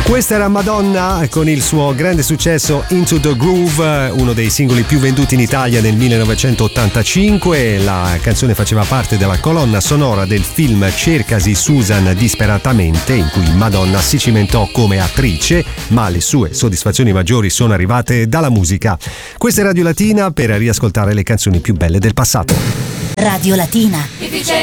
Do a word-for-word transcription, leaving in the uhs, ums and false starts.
Questa era Madonna con il suo grande successo Into the Groove, uno dei singoli più venduti in Italia nel millenovecentottantacinque. La canzone faceva parte della colonna sonora del film Cercasi Susan disperatamente, in cui Madonna si cimentò come attrice, ma le sue soddisfazioni maggiori sono arrivate dalla musica. Questa è Radio Latina, per riascoltare le canzoni più belle del passato. Radio Latina.